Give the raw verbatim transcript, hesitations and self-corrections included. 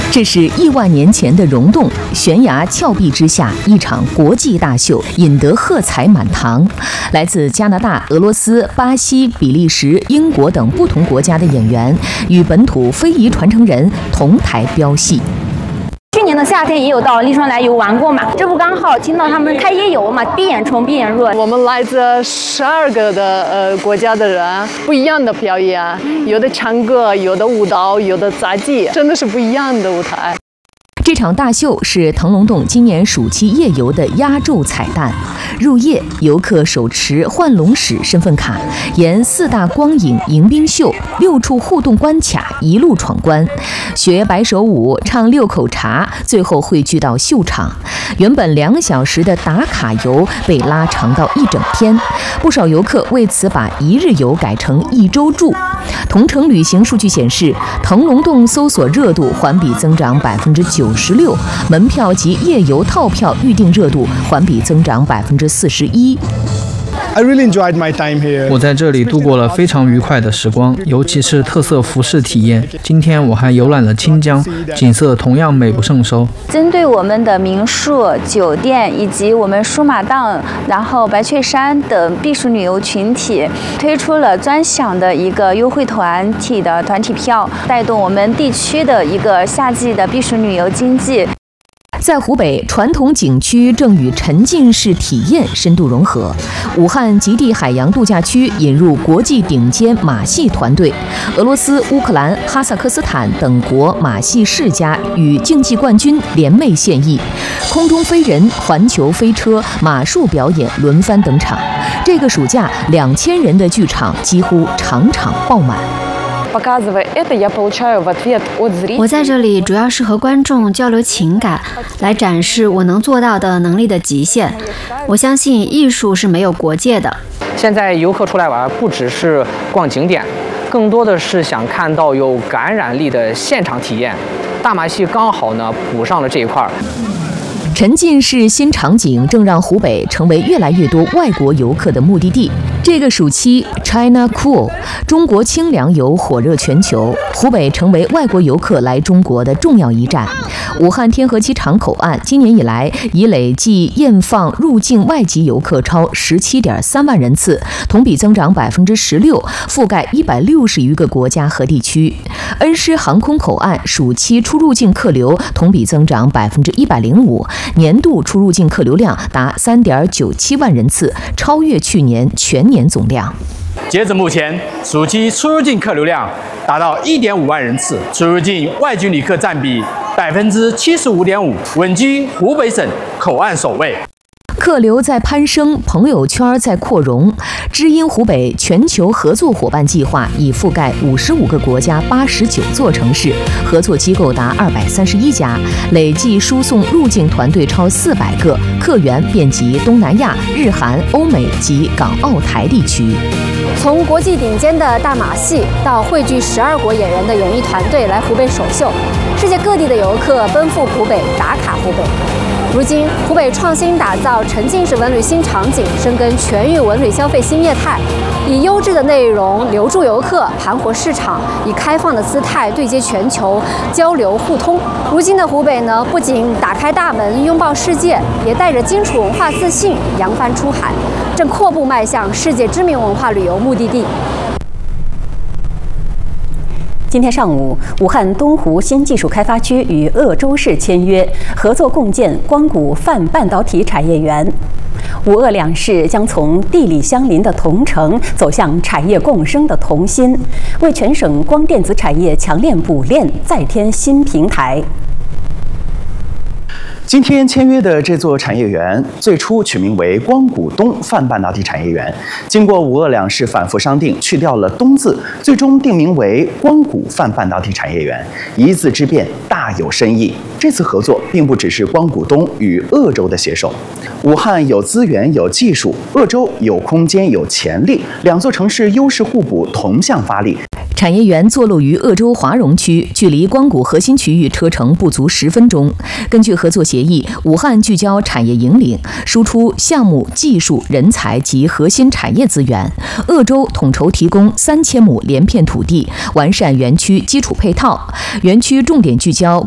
这是亿万年前的溶洞，悬崖峭壁之下，一场国际大秀，引得喝彩满堂。来自加拿大、俄罗斯、巴西、比利时、英国等不同国家的演员与本土非遗传承人同台飙戏。 去年的夏天也有到丽川来游玩过嘛，这不刚好听到他们开夜游嘛，闭眼冲闭眼入。 我们来自十二个的呃国家的人，不一样的表演，有的唱歌，有的舞蹈，有的杂技，真的是不一样的舞台。 这场大秀是腾龙洞今年暑期夜游的压轴彩蛋。入夜，游客手持幻龙使身份卡，沿四大光影迎宾秀、六处互动关卡一路闯关，学白手舞、唱六口茶，最后汇聚到秀场。原本两小时的打卡游被拉长到一整天，不少游客为此把一日游改成一周住。同程旅行数据显示，腾龙洞搜索热度环比增长百分之九十六，门票及夜游套票预订热度环比增长百分之四十一。 I really enjoyed my time here. 我在这里度过了非常愉快的时光，尤其是特色服饰体验。今天我还游览了清江，景色同样美不胜收。 针对我们的民宿、酒店以及我们舒马荡、然后白雀山等避暑旅游群体，推出了专享的一个优惠团体的团体票，带动我们地区的一个夏季的避暑旅游经济。 在湖北，传统景区正与沉浸式体验深度融合。武汉极地海洋度假区引入国际顶尖马戏团队，俄罗斯、乌克兰、哈萨克斯坦等国马戏世家与竞技冠军联袂献艺，空中飞人、环球飞车、马术表演轮番登场。这个暑假，两千人的剧场几乎场场爆满。 我在这里主要是和观众交流情感，来展示我能做到的能力的极限。我相信艺术是没有国界的。 现在游客出来玩，不只是逛景点，更多的是想看到有感染力的现场体验。大马戏刚好呢补上了这一块。 沉浸式新场景正让湖北成为越来越多外国游客的目的地。这个暑期 China Cool 中国清凉游火热全球，湖北成为外国游客来中国的重要一站。武汉天河机场口岸今年以来已累计验放入境外籍游客超十七点三万人次，同比增长百分之十六，覆盖一百六十余个国家和地区。恩施航空口岸暑期出入境客流同比增长百分之一百零五，年度出入境客流量达三点九七万人次，超越去年全年总量。 截至目前，暑期出入境客流量达到一点五万人次，出入境外籍旅客占比百分之七十五点五，稳居湖北省口岸首位。 客流在攀升，朋友圈在扩容。知音湖北全球合作伙伴计划已覆盖五十五个国家、八十九座城市，合作机构达二百三十一家，累计输送入境团队超四百个，客源遍及东南亚、日韩、欧美及港澳台地区。 从国际顶尖的大马戏到汇聚十二国演员的演艺团队来湖北首秀，世界各地的游客奔赴湖北打卡湖北。如今，湖北创新打造沉浸式文旅新场景，深耕全域文旅消费新业态，以优质的内容留住游客，盘活市场，以开放的姿态对接全球，交流互通。如今的湖北呢，不仅打开大门拥抱世界，也带着荆楚文化自信扬帆出海，正阔步迈向世界知名文化旅游目的地。 今天上午，武汉东湖新技术开发区与鄂州市签约，合作共建光谷泛半导体产业园。武鄂两市将从地理相邻的同城走向产业共生的同心，为全省光电子产业强链补链再添新平台。 今天签约的这座产业园，最初取名为光谷东泛半导体产业园，经过武鄂两市反复商定，去掉了“东”字，最终定名为光谷泛半导体产业园。一字之变，大有深意。这次合作并不只是光谷东与鄂州的携手，武汉有资源有技术，鄂州有空间有潜力，两座城市优势互补，同向发力。 产业园坐落于鄂州华容区，距离光谷核心区域车程不足十分钟。根据合作协议，武汉聚焦产业引领，输出项目、技术、人才及核心产业资源；鄂州统筹提供三千亩连片土地，完善园区基础配套。园区重点聚焦